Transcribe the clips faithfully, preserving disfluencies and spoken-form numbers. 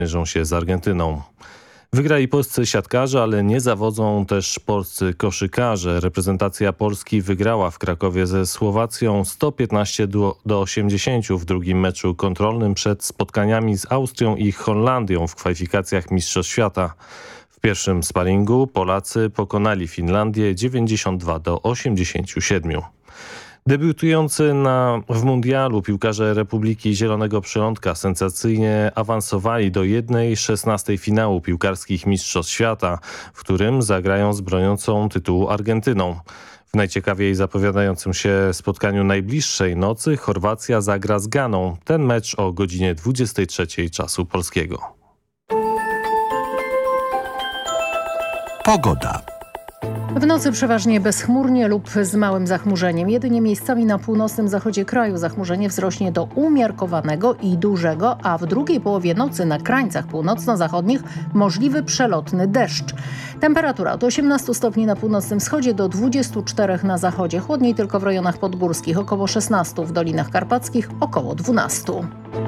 mierzą się z Argentyną. Wygrali polscy siatkarze, ale nie zawodzą też polscy koszykarze. Reprezentacja Polski wygrała w Krakowie ze Słowacją sto piętnaście do osiemdziesięciu w drugim meczu kontrolnym przed spotkaniami z Austrią i Holandią w kwalifikacjach Mistrzostw Świata. W pierwszym sparingu Polacy pokonali Finlandię dziewięćdziesiąt dwa do osiemdziesięciu siedmiu. Debiutujący na, w mundialu piłkarze Republiki Zielonego Przylądka sensacyjnie awansowali do jednej szesnastej finału piłkarskich Mistrzostw Świata, w którym zagrają z broniącą tytułu Argentyną. W najciekawiej zapowiadającym się spotkaniu najbliższej nocy Chorwacja zagra z Ganą. Ten mecz o godzinie dwudziestej trzeciej czasu polskiego. Pogoda. W nocy przeważnie bezchmurnie lub z małym zachmurzeniem. Jedynie miejscami na północnym zachodzie kraju zachmurzenie wzrośnie do umiarkowanego i dużego, a w drugiej połowie nocy na krańcach północno-zachodnich możliwy przelotny deszcz. Temperatura od osiemnastu stopni na północnym wschodzie do dwudziestu czterech na zachodzie. Chłodniej tylko w rejonach podgórskich, około szesnastu, w Dolinach Karpackich około dwunastu.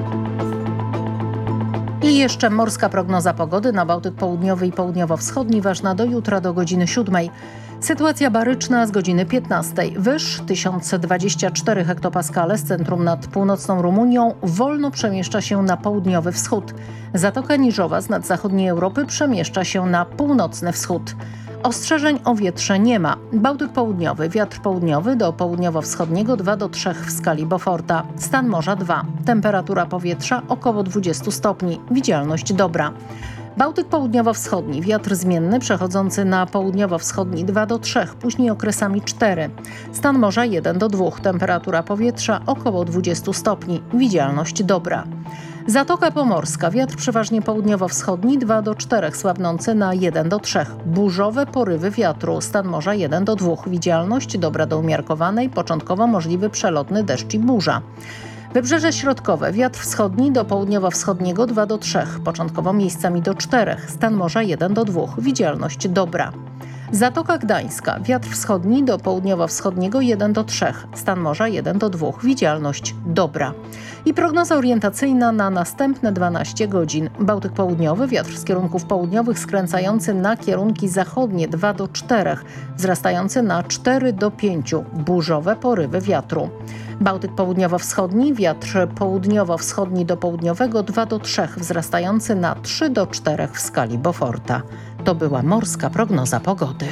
I jeszcze morska prognoza pogody na Bałtyk Południowy i Południowo-Wschodni, ważna do jutra do godziny siódmej. Sytuacja baryczna z godziny piętnastej. Wyż tysiąc dwadzieścia cztery hektopaskale z centrum nad północną Rumunią wolno przemieszcza się na południowy wschód. Zatoka Niżowa z nad zachodniej Europy przemieszcza się na północny wschód. Ostrzeżeń o wietrze nie ma. Bałtyk Południowy, wiatr południowy do południowo-wschodniego dwa do trzech w skali Beauforta. Stan morza dwa. Temperatura powietrza około dwudziestu stopni. Widzialność dobra. Bałtyk Południowo-Wschodni, wiatr zmienny przechodzący na południowo-wschodni dwa do trzech, później okresami cztery. Stan morza jeden do dwóch. Temperatura powietrza około dwudziestu stopni. Widzialność dobra. Zatoka Pomorska, wiatr przeważnie południowo-wschodni dwa do czterech, słabnący na jeden do trzech. Burzowe porywy wiatru, stan morza jeden do dwóch. Widzialność dobra do umiarkowanej, początkowo możliwy przelotny deszcz i burza. Wybrzeże środkowe, wiatr wschodni do południowo-wschodniego dwa do trzech, początkowo miejscami do czterech, stan morza jeden do dwóch. Widzialność dobra. Zatoka Gdańska, wiatr wschodni do południowo-wschodniego jeden do trzech, stan morza jeden do dwóch, widzialność dobra. I prognoza orientacyjna na następne dwanaście godzin. Bałtyk Południowy, wiatr z kierunków południowych skręcający na kierunki zachodnie dwa do czterech, wzrastający na cztery do pięciu, burzowe porywy wiatru. Bałtyk Południowo-Wschodni, wiatr południowo-wschodni do południowego dwa do trzech, wzrastający na trzy do czterech w skali Beauforta. To była morska prognoza pogody.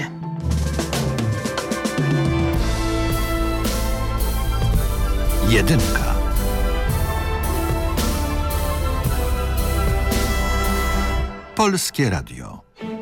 Jedynka. Polskie Radio.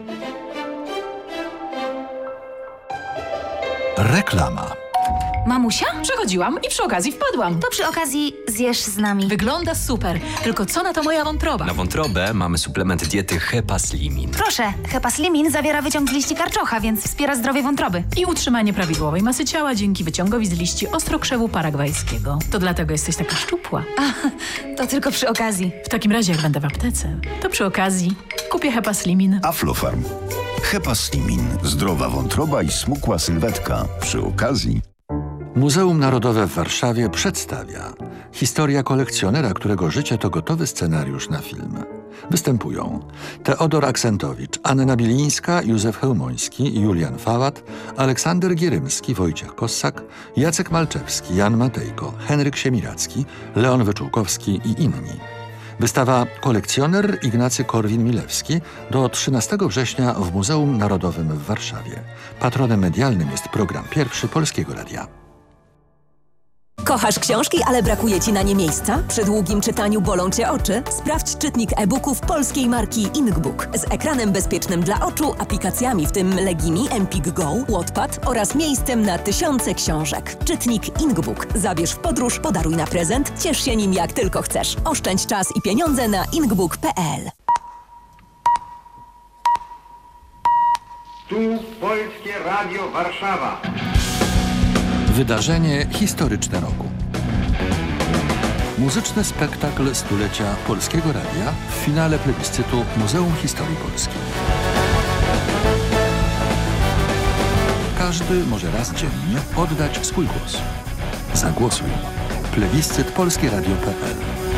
Reklama. Mamusia? Przechodziłam i przy okazji wpadłam. To przy okazji zjesz z nami. Wygląda super, tylko co na to moja wątroba? Na wątrobę mamy suplement diety Hepaslimin. Proszę, Hepaslimin zawiera wyciąg z liści karczocha, więc wspiera zdrowie wątroby. I utrzymanie prawidłowej masy ciała dzięki wyciągowi z liści ostrokrzewu paragwajskiego. To dlatego jesteś taka szczupła. A, to tylko przy okazji. W takim razie jak będę w aptece, to przy okazji kupię Hepaslimin. Aflofarm. Hepaslimin. Zdrowa wątroba i smukła sylwetka. Przy okazji. Muzeum Narodowe w Warszawie przedstawia historia kolekcjonera, którego życie to gotowy scenariusz na film. Występują Teodor Aksentowicz, Anna Bilińska, Józef Chełmoński, Julian Fałat, Aleksander Gierymski, Wojciech Kossak, Jacek Malczewski, Jan Matejko, Henryk Siemiracki, Leon Wyczółkowski i inni. Wystawa Kolekcjoner Ignacy Korwin-Milewski do trzynastego września w Muzeum Narodowym w Warszawie. Patronem medialnym jest program pierwszy Polskiego Radia. Kochasz książki, ale brakuje Ci na nie miejsca? Przy długim czytaniu bolą Cię oczy? Sprawdź czytnik e-booków polskiej marki Inkbook z ekranem bezpiecznym dla oczu, aplikacjami w tym Legimi, Empik Go, Wattpad oraz miejscem na tysiące książek. Czytnik Inkbook. Zabierz w podróż, podaruj na prezent, ciesz się nim jak tylko chcesz. Oszczędź czas i pieniądze na inkbook kropka p l. Tu Polskie Radio Warszawa. Wydarzenie historyczne roku. Muzyczny spektakl stulecia Polskiego Radia w finale plebiscytu Muzeum Historii Polski. Każdy może raz dziennie oddać swój głos. Zagłosuj. Plebiscyt polskieradio kropka p l.